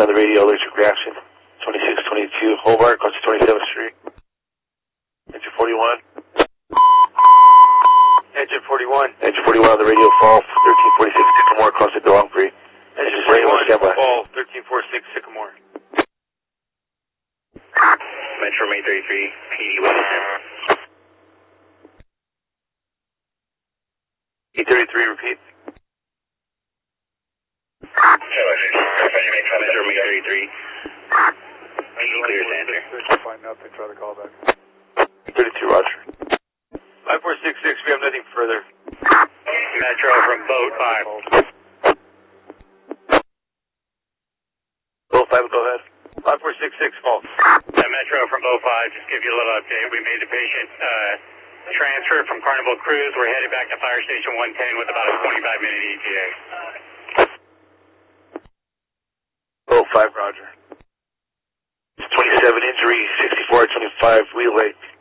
on the radio, electric reaction. 2622, Hobart, close to 27th Street. Engine 41. Engine 41. Engine 41 on the radio, fall 1346 Sycamore, across the Long Free. Engine 41, fall 1346 Sycamore. Metro Main 33, PD 1. E33, repeat. Metro Main 33. Clear to answer. Find nothing, try to call back. 32, roger. 5466, we have nothing further. Metro from boat 5. Boat 5, go ahead. 5466, false. Metro from boat 5, just give you a little update. We made the patient transfer from Carnival Cruise. We're headed back to Fire Station 110 with about a 25-minute ETA. Boat 5, roger. 27 injury, 64-25, Wheel Lake.